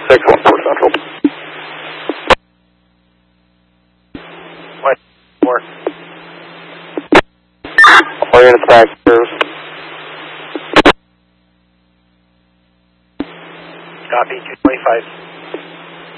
614 Central. What? More. All units back, service. Copy, 225.